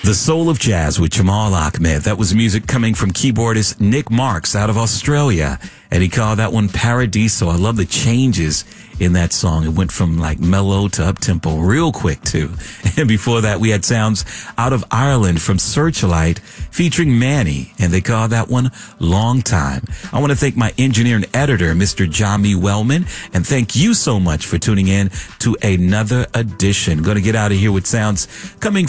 The Soul of Jazz with Jamal Ahmed. That was music coming from keyboardist Nick Marks out of Australia. And he called that one Paradiso. I love the changes in that song. It went from like mellow to up-tempo real quick too. And before that, we had sounds out of Ireland from Searchlight featuring Manny. And they called that one Long Time. I want to thank my engineer and editor, Mr. Jami Wellman. And thank you so much for tuning in to another edition. Going to get out of here with sounds coming